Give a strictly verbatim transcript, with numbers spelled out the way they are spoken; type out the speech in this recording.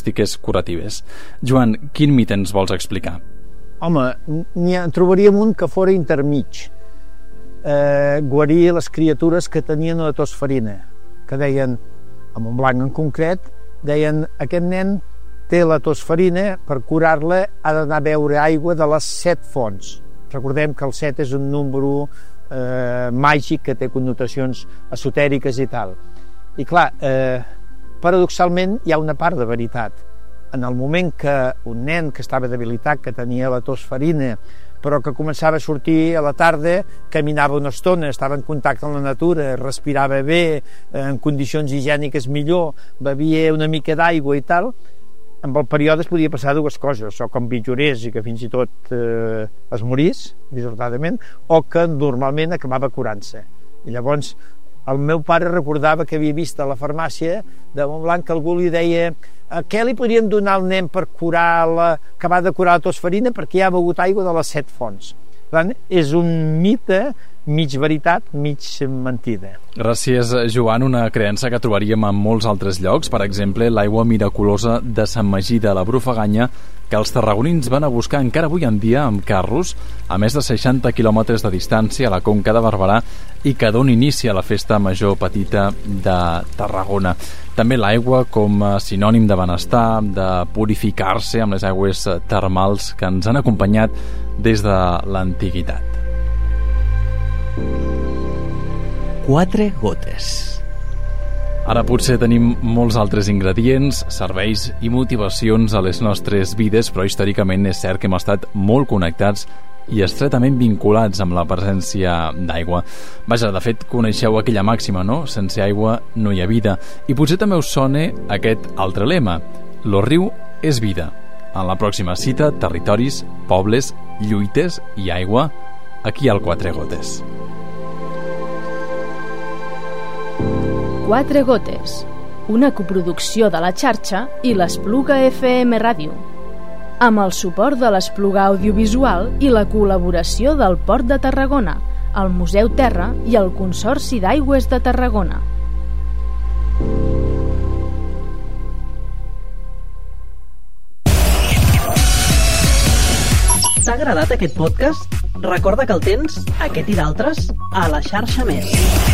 característiques curatives. Joan, quin mite ens vols explicar? Home, n'hi ha, en trobaríem un que fora intermig. Eh, guarir les criatures que tenien una tosferina, que deien, a Montblanc en concret, deien, aquest nen té la tosferina, per curar-la ha d'anar a beure aigua de les set fonts. Recordem que el set és un número eh, màgic que té connotacions esotèriques i tal. I clar, eh, paradoxalment hi ha una part de veritat. En el moment que un nen que estava debilitat, que tenia la tosferina, però que començava a sortir a la tarda, caminava una estona, estava en contacte amb la natura, respirava bé, en condicions higièniques millor, bevia una mica d'aigua i tal, amb el període es podia passar dues coses, o que empitjorés i que fins i tot eh, es morís, dissortadament, o que normalment acabava curant-se. I llavors el meu pare recordava que havia vist a la farmàcia de Montblanc que algú li deia què li podríem donar al nen per curar la, acabar de curar la tosferina perquè ja ha begut aigua de les set fonts. Per tant, és un mite mig veritat, mig mentida. Gràcies, Joan. Una creença que trobaríem en molts altres llocs, per exemple, l'aigua miraculosa de Sant Magí de la Brufaganya, que els tarragonins van a buscar encara avui en dia amb carros a més de seixanta quilòmetres de distància a la Conca de Barberà i que dona inici a la festa major petita de Tarragona. També l'aigua com a sinònim de benestar, de purificar-se amb les aigües termals que ens han acompanyat des de l'antiguitat. Quatre gotes. Ara potser tenim molts altres ingredients, serveis i motivacions a les nostres vides, però històricament és cert que hem estat molt connectats i estretament vinculats amb la presència d'aigua. Vaja, de fet, coneixeu aquella màxima, no? Sense aigua no hi ha vida. I potser també us sona aquest altre lema: lo riu és vida. En la pròxima cita, territoris, pobles, lluites i aigua, aquí al Quatre Gotes. Quatre Gotes, una coproducció de la xarxa i l'Espluga F M Ràdio, amb el suport de l'Espluga Audiovisual i la col·laboració del Port de Tarragona, el Museu Terra i el Consorci d'Aigües de Tarragona. T'ha agradat aquest podcast? Recorda que el tens, aquest i d'altres, a la xarxa Més.